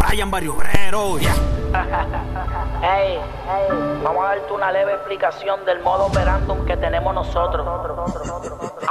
Brian Barrio Obrero, yeah. Hey, vamos a darte una leve explicación del modo operandum que tenemos nosotros.